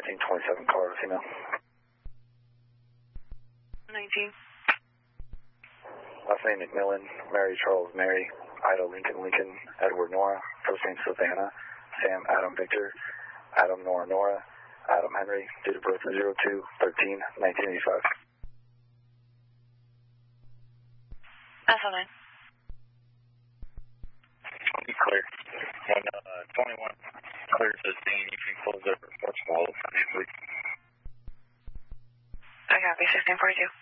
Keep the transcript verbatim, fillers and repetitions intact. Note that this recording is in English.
nineteen twenty-seven, Colorado female. nineteen. Last name McMillan, Mary Charles Mary, Ida Lincoln Lincoln, Edward Nora, first name Savannah, Sam Adam Victor, Adam Nora Nora, Adam Henry, date of birth zero two thirteen nineteen eighty-five. Alpha nine. Be clear. When uh, twenty-one clears the scene, you can close the reports wall for me, please. I copy, sixteen forty-two.